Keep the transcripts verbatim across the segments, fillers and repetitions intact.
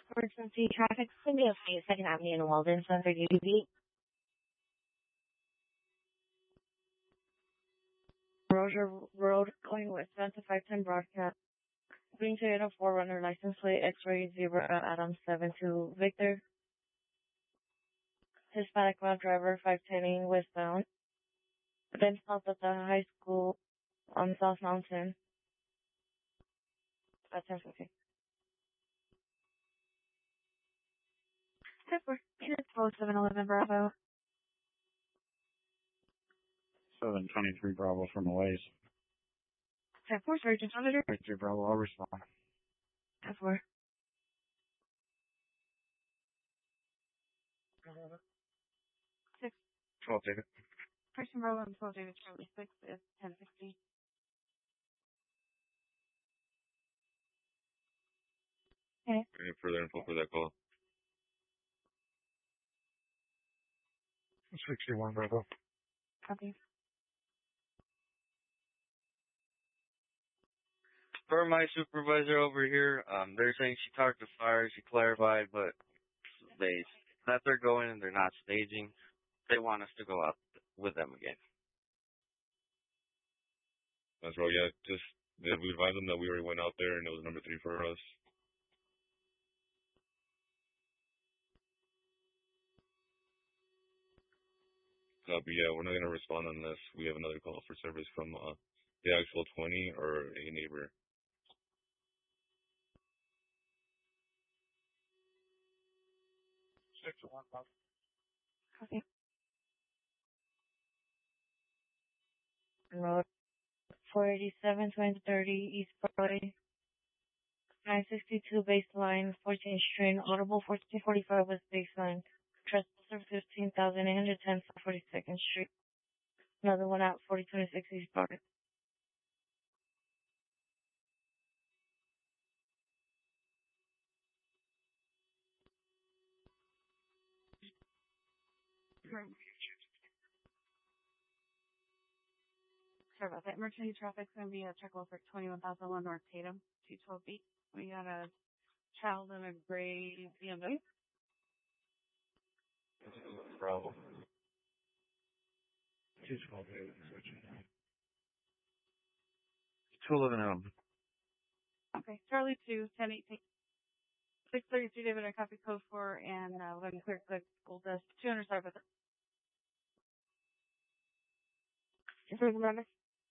Emergency traffic, Cindy of Second Avenue in Walden, seven thirty U V. Roger Road, going west, seven to five ten broadcast. Green Toyota four runner, license plate, X-ray, zebra, Adam seven to Victor. Hispanic male driver, five ten westbound. Then stopped at the high school on South Mountain at ten fifty. seven eleven Bravo. seven twenty-three Bravo from the ways. ten four, Sergeant Auditor. three Bravo, I'll respond. ten four. six. twelve, David. Person Bravo and twelve David Charlie six is ten sixty. Okay. Any further info for that call? sixty-one Bravo. Copy. For my supervisor over here, um, they're saying she talked to fire, she clarified, but they that they're going and they're not staging. They want us to go out with them again. That's right, yeah. Just yeah, we advised them that we already went out there and it was number three for us. Uh, but yeah, we're not gonna respond unless we have another call for service from uh, the actual twenty or a neighbor. six one Bravo. Copy. Road four eighty-seven, twenty thirty East Broadway. nine sixty-two baseline, fourteenth Street, Audible fourteen forty-five West baseline. Trespasser fifteen thousand eight hundred ten, forty-second Street. Another one out, forty twenty-six East Broadway. Sorry about that. Emergency traffic's going to be a check over twenty-one thousand one North Tatum, two twelve B. We got a child in a gray B M W. Bravo. two twelve David. two eleven Adam. Okay, Charlie two, ten eighteen. six thirty-two David, I copy code four, and uh, we're going to clear the school dust. two hundred, sorry about that. Remember?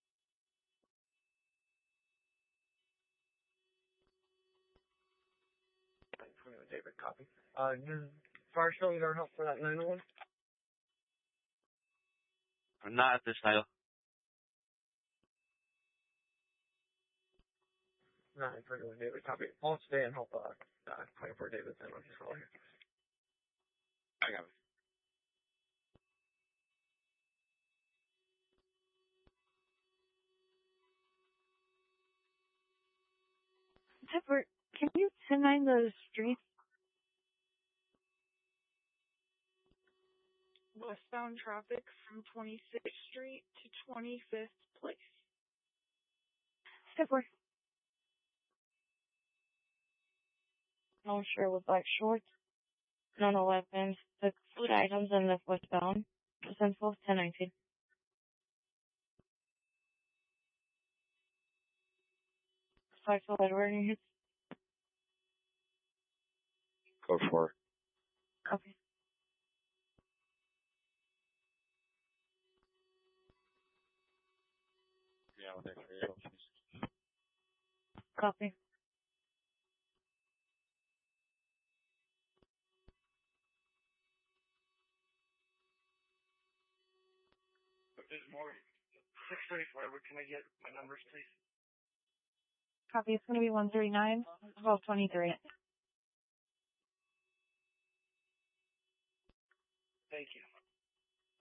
David, copy. Uh, does fire show need our help for that nine one? Not at this time. nine twenty-one David, copy. I'll stay and help uh, uh twenty-four David then on his call here. I got it. Tepper, can you ten nine those streets? Westbound traffic from twenty-sixth Street to twenty-fifth Place. Tepper. No shirt with black shorts. No, no weapons. The food items and the westbound. Percent twelve, ten nineteen. Five to Edward in hits. Code four. Copy. Yeah, well, thanks for your help. Copy. There's more. six thirty-four, can I get my numbers, please? Copy. It's going to be one thirty-nine, twelve twenty-three. Thank you.